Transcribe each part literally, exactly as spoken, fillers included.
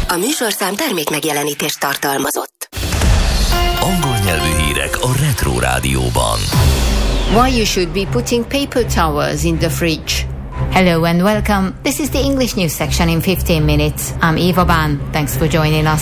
A műsorszám termék megjelenítést tartalmazott. Angol nyelvű hírek a Retro Rádióban. Why you should be putting paper towels in the fridge. Hello and welcome. This is the English news section in fifteen minutes. I'm Eva Ban. Thanks for joining us.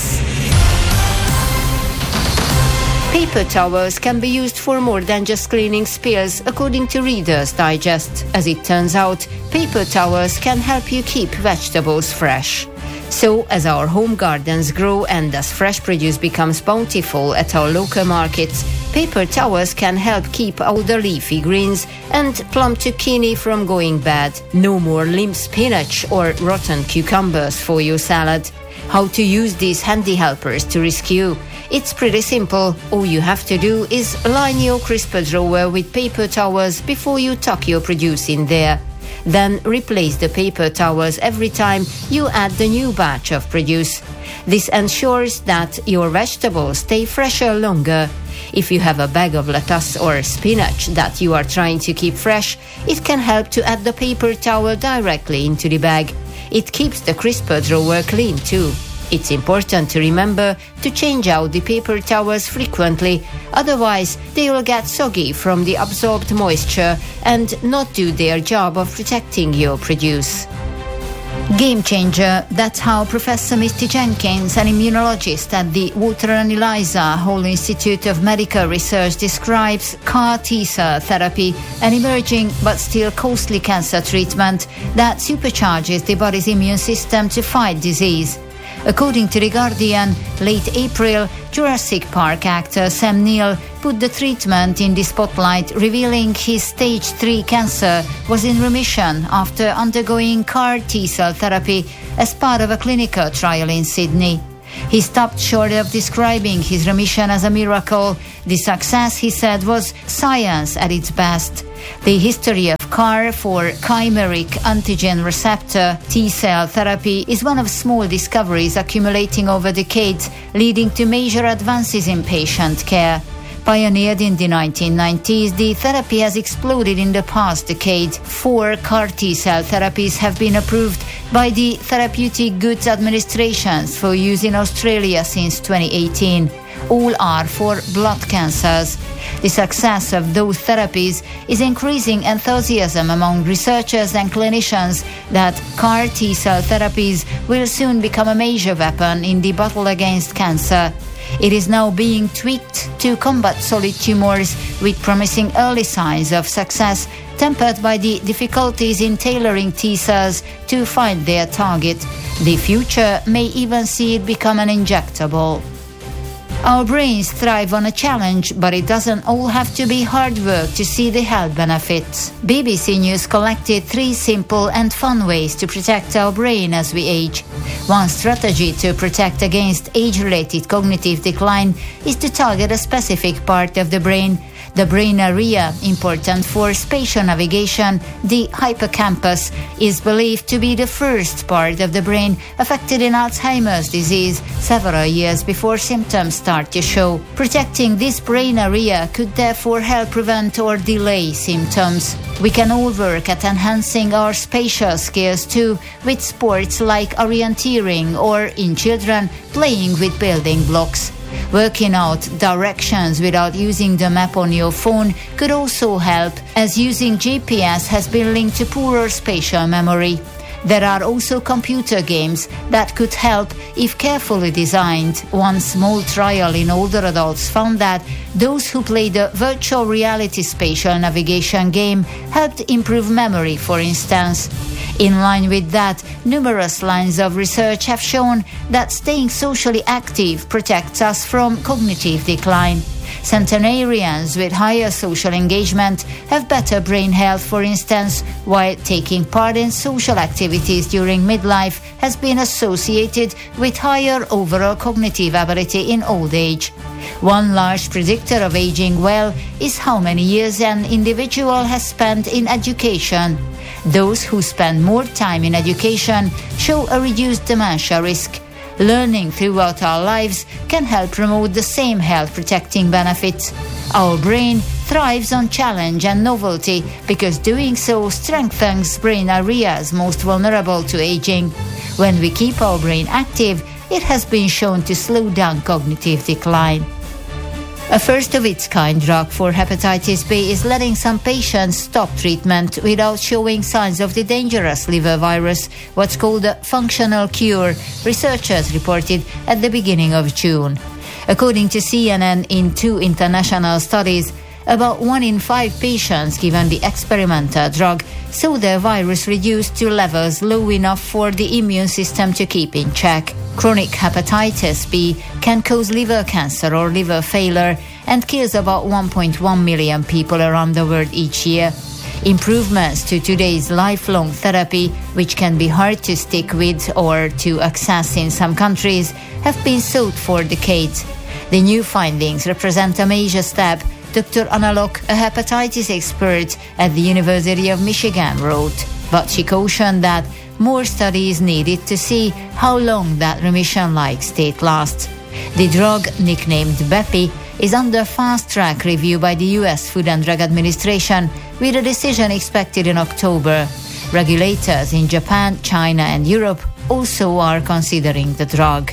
Paper towels can be used for more than just cleaning spills, according to Reader's Digest. As it turns out, paper towels can help you keep vegetables fresh. So, as our home gardens grow and as fresh produce becomes bountiful at our local markets, paper towels can help keep all the leafy greens and plum zucchini from going bad. No more limp spinach or rotten cucumbers for your salad. How to use these handy helpers to rescue? It's pretty simple. All you have to do is line your crisper drawer with paper towels before you tuck your produce in there. Then replace the paper towels every time you add the new batch of produce. This ensures that your vegetables stay fresher longer. If you have a bag of lettuce or spinach that you are trying to keep fresh, it can help to add the paper towel directly into the bag. It keeps the crisper drawer clean too. It's important to remember to change out the paper towels frequently, otherwise they will get soggy from the absorbed moisture and not do their job of protecting your produce. Game changer. That's how Professor Misty Jenkins, an immunologist at the Walter and Eliza Hall Institute of Medical Research, describes C A R T-cell therapy, an emerging but still costly cancer treatment that supercharges the body's immune system to fight disease. According to The Guardian, late April, Jurassic Park actor Sam Neill put the treatment in the spotlight, revealing his stage three cancer was in remission after undergoing C A R T-cell therapy as part of a clinical trial in Sydney. He stopped short of describing his remission as a miracle. The success, he said, was science at its best. The history of C A R for chimeric antigen receptor T-cell therapy is one of small discoveries accumulating over decades, leading to major advances in patient care. Pioneered in the nineteen nineties, the therapy has exploded in the past decade. Four C A R T-cell therapies have been approved by the Therapeutic Goods Administrations for use in Australia since twenty eighteen. All are for blood cancers. The success of those therapies is increasing enthusiasm among researchers and clinicians that C A R T-cell therapies will soon become a major weapon in the battle against cancer. It is now being tweaked to combat solid tumors with promising early signs of success, tempered by the difficulties in tailoring T-cells to find their target. The future may even see it become an injectable. Our brains thrive on a challenge, but it doesn't all have to be hard work to see the health benefits. B B C News collected three simple and fun ways to protect our brain as we age. One strategy to protect against age-related cognitive decline is to target a specific part of the brain. The brain area, important for spatial navigation, the hippocampus, is believed to be the first part of the brain affected in Alzheimer's disease several years before symptoms start to show. Protecting this brain area could therefore help prevent or delay symptoms. We can all work at enhancing our spatial skills too, with sports like orienteering or, in children, playing with building blocks. Working out directions without using the map on your phone could also help, as using G P S has been linked to poorer spatial memory. There are also computer games that could help if carefully designed. One small trial in older adults found that those who played the virtual reality spatial navigation game helped improve memory, for instance. In line with that, numerous lines of research have shown that staying socially active protects us from cognitive decline. Centenarians with higher social engagement have better brain health, for instance, while taking part in social activities during midlife has been associated with higher overall cognitive ability in old age. One large predictor of aging well is how many years an individual has spent in education. Those who spend more time in education show a reduced dementia risk. Learning throughout our lives can help promote the same health-protecting benefits. Our brain thrives on challenge and novelty because doing so strengthens brain areas most vulnerable to aging. When we keep our brain active, it has been shown to slow down cognitive decline. A first-of-its-kind drug for hepatitis B is letting some patients stop treatment without showing signs of the dangerous liver virus, what's called a functional cure, researchers reported at the beginning of June. According to C N N, in two international studies, about one in five patients given the experimental drug saw their virus reduced to levels low enough for the immune system to keep in check. Chronic hepatitis B can cause liver cancer or liver failure and kills about one point one million people around the world each year. Improvements to today's lifelong therapy, which can be hard to stick with or to access in some countries, have been sought for decades. The new findings represent a major step, Doctor Anna Locke, a hepatitis expert at the University of Michigan, wrote. But she cautioned that more studies needed to see how long that remission-like state lasts. The drug, nicknamed Bepi, is under fast-track review by the U S Food and Drug Administration, with a decision expected in October. Regulators in Japan, China and Europe also are considering the drug.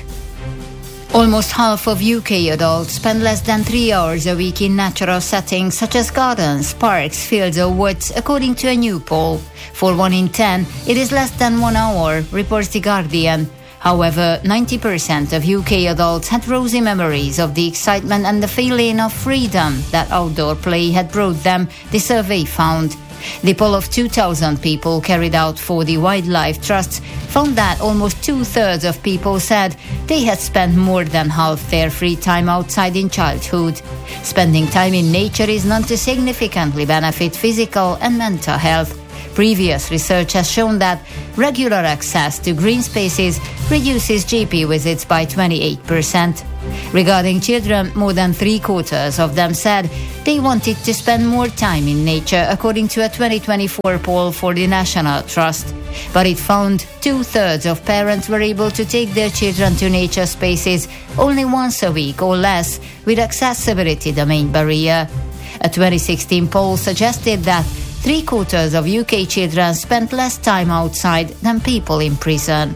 Almost half of U K adults spend less than three hours a week in natural settings such as gardens, parks, fields or woods, according to a new poll. For one in ten, it is less than one hour, reports The Guardian. However, ninety percent of U K adults had rosy memories of the excitement and the feeling of freedom that outdoor play had brought them, the survey found. The poll of two thousand people carried out for the Wildlife Trust found that almost two-thirds of people said they had spent more than half their free time outside in childhood. Spending time in nature is known to significantly benefit physical and mental health. Previous research has shown that regular access to green spaces reduces G P visits by twenty-eight percent. Regarding children, more than three-quarters of them said they wanted to spend more time in nature, according to a twenty twenty-four poll for the National Trust. But it found two-thirds of parents were able to take their children to nature spaces only once a week or less, with accessibility the main barrier. A twenty sixteen poll suggested that three-quarters of U K children spent less time outside than people in prison.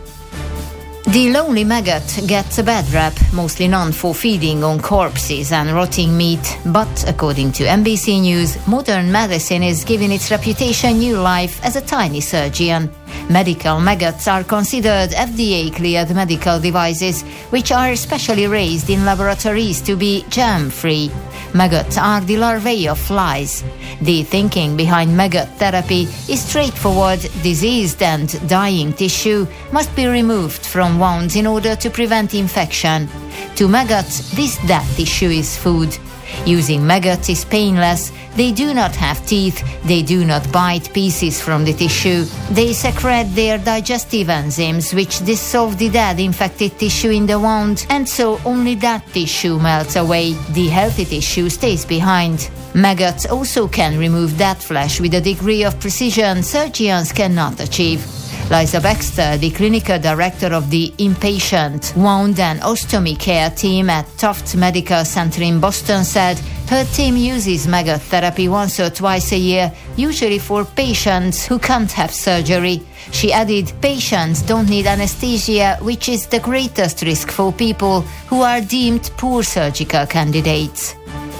The lonely maggot gets a bad rap, mostly known for feeding on corpses and rotting meat. But, according to N B C News, modern medicine is giving its reputation new life as a tiny surgeon. Medical maggots are considered F D A-cleared medical devices, which are specially raised in laboratories to be germ-free. Maggots are the larvae of flies. The thinking behind maggot therapy is straightforward. Diseased and dying tissue must be removed from wounds in order to prevent infection. To maggots, this dead tissue is food. Using maggots is painless. They do not have teeth, they do not bite pieces from the tissue. They secrete their digestive enzymes, which dissolve the dead infected tissue in the wound, and so only that tissue melts away. The healthy tissue stays behind. Maggots also can remove dead flesh with a degree of precision surgeons cannot achieve. Liza Baxter, the clinical director of the inpatient wound and ostomy care team at Tufts Medical Center in Boston, said her team uses maggot therapy once or twice a year, usually for patients who can't have surgery. She added, patients don't need anesthesia, which is the greatest risk for people who are deemed poor surgical candidates.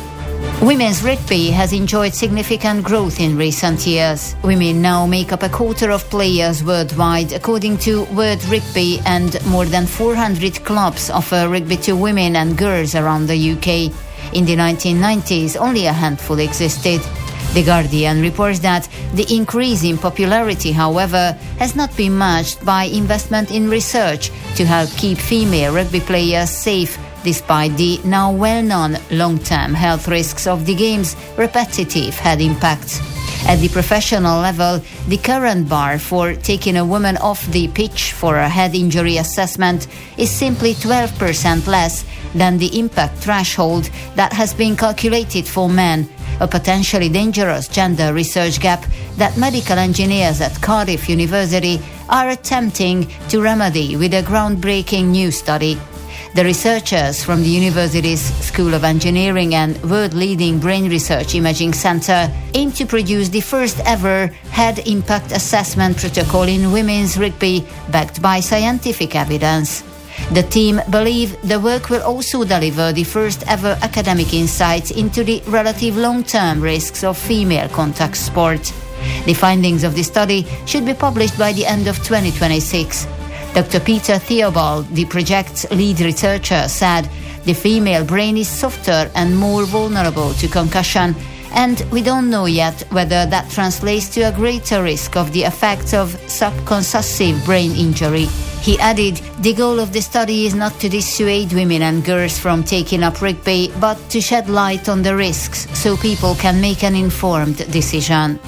Women's rugby has enjoyed significant growth in recent years. Women now make up a quarter of players worldwide, according to World Rugby, and more than four hundred clubs offer rugby to women and girls around the U K. In the nineteen nineties, only a handful existed. The Guardian reports that the increase in popularity, however, has not been matched by investment in research to help keep female rugby players safe, despite the now well-known long-term health risks of the game's repetitive head impacts. At the professional level, the current bar for taking a woman off the pitch for a head injury assessment is simply twelve percent less than the impact threshold that has been calculated for men, a potentially dangerous gender research gap that medical engineers at Cardiff University are attempting to remedy with a groundbreaking new study. The researchers from the university's School of Engineering and world-leading Brain Research Imaging Center aim to produce the first ever head impact assessment protocol in women's rugby backed by scientific evidence. The team believe the work will also deliver the first ever academic insights into the relative long-term risks of female contact sport. The findings of the study should be published by the end of twenty twenty-six. Doctor Peter Theobald, the project's lead researcher, said the female brain is softer and more vulnerable to concussion, and we don't know yet whether that translates to a greater risk of the effects of subconcussive brain injury. He added, the goal of the study is not to dissuade women and girls from taking up rugby, but to shed light on the risks so people can make an informed decision.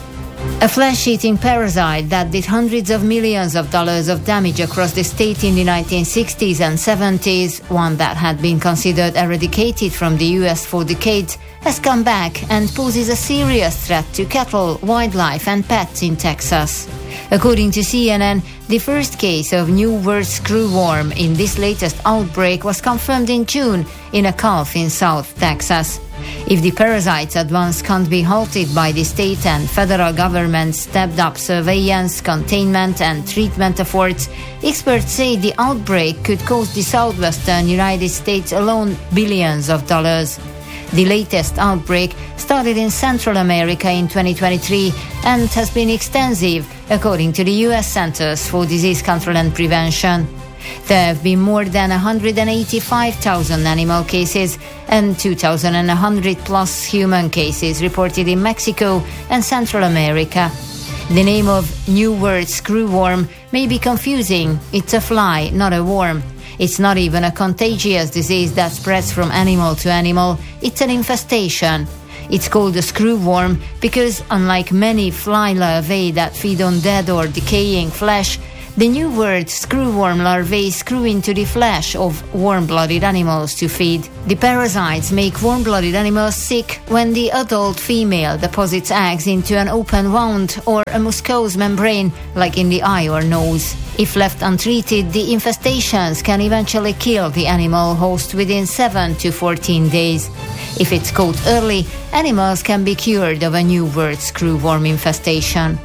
A flesh-eating parasite that did hundreds of millions of dollars of damage across the state in the nineteen sixties and seventies, one that had been considered eradicated from the U S for decades, has come back and poses a serious threat to cattle, wildlife and pets in Texas. According to C N N, the first case of New World screwworm in this latest outbreak was confirmed in June in a calf in South Texas. If the parasite's advance can't be halted by the state and federal government's stepped-up surveillance, containment and treatment efforts, experts say the outbreak could cost the southwestern United States alone billions of dollars. The latest outbreak started in Central America in twenty twenty-three and has been extensive, according to the U S Centers for Disease Control and Prevention. There have been more than one hundred eighty-five thousand animal cases and two thousand one hundred plus human cases reported in Mexico and Central America. The name of New World screwworm may be confusing. It's a fly, not a worm. It's not even a contagious disease that spreads from animal to animal. It's an infestation. It's called a screwworm because, unlike many fly larvae that feed on dead or decaying flesh, the New World screwworm larvae screw into the flesh of warm-blooded animals to feed. The parasites make warm-blooded animals sick when the adult female deposits eggs into an open wound or a mucous membrane, like in the eye or nose. If left untreated, the infestations can eventually kill the animal host within seven to fourteen days. If it's caught early, animals can be cured of a New World screwworm infestation.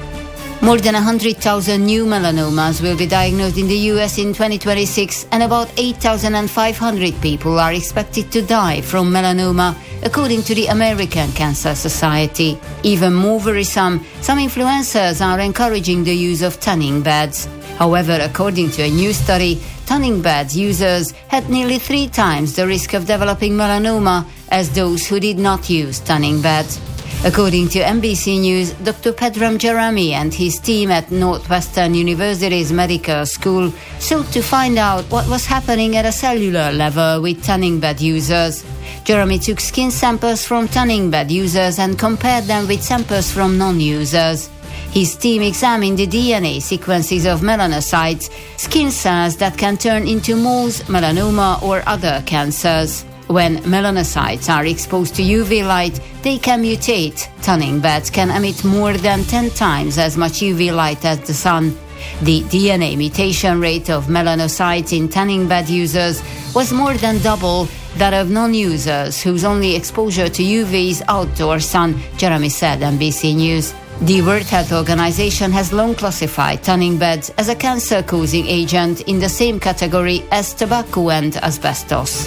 More than one hundred thousand new melanomas will be diagnosed in the U S in twenty twenty-six, and about eight thousand five hundred people are expected to die from melanoma, according to the American Cancer Society. Even more worrisome, some influencers are encouraging the use of tanning beds. However, according to a new study, tanning bed users had nearly three times the risk of developing melanoma as those who did not use tanning beds. According to N B C News, Doctor Pedram Jeremy and his team at Northwestern University's medical school sought to find out what was happening at a cellular level with tanning bed users. Jeremy took skin samples from tanning bed users and compared them with samples from non-users. His team examined the D N A sequences of melanocytes, skin cells that can turn into moles, melanoma or other cancers. When melanocytes are exposed to U V light, they can mutate. Tanning beds can emit more than ten times as much U V light as the sun. The D N A mutation rate of melanocytes in tanning bed users was more than double that of non-users whose only exposure to U V is outdoor sun, Jeremy said N B C News. The World Health Organization has long classified tanning beds as a cancer-causing agent in the same category as tobacco and asbestos.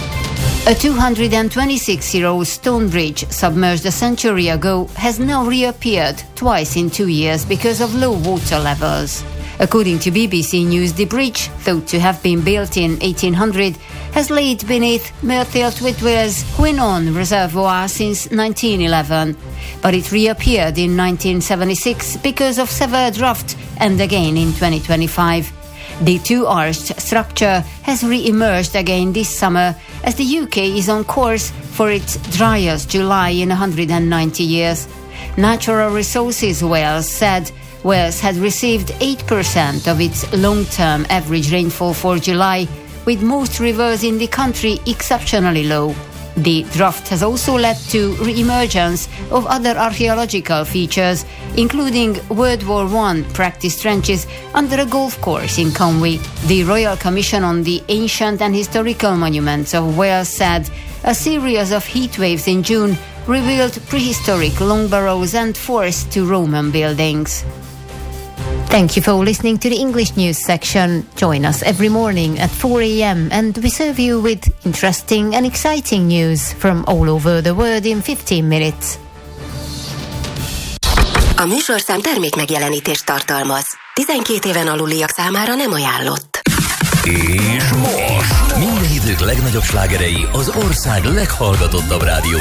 A two hundred twenty-six-year-old stone bridge submerged a century ago has now reappeared twice in two years because of low water levels. According to B B C News, the bridge, thought to have been built in eighteen hundred, has laid beneath Merthyr Tydfil's Hwynnon Reservoir since nineteen eleven. But it reappeared in nineteen seventy-six because of severe drought and again in twenty twenty-five. The two-arched structure has re-emerged again this summer as the U K is on course for its driest July in one hundred ninety years. Natural Resources Wales said Wales had received eight percent of its long-term average rainfall for July, with most rivers in the country exceptionally low. The drought has also led to re-emergence of other archaeological features, including World War One practice trenches under a golf course in Conwy. The Royal Commission on the Ancient and Historical Monuments of Wales said a series of heat waves in June revealed prehistoric long barrows and forts to Roman buildings. Thank you for listening to the English news section. Join us every morning at four a.m. and we serve you with interesting and exciting news from all over the world in fifteen minutes. A műsorszám termék megjelenítést tartalmaz. tizenkét éven aluliak számára nem ajánlott. És most minden idők legnagyobb slágerei az ország leghallgatottabb rádió